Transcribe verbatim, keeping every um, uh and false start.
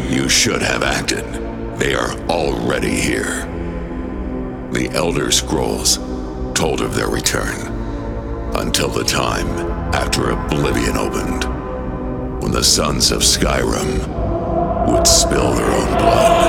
You should have acted. They are already here. The Elder Scrolls told of their return until the time after Oblivion opened, when the sons of Skyrim would spill their own blood.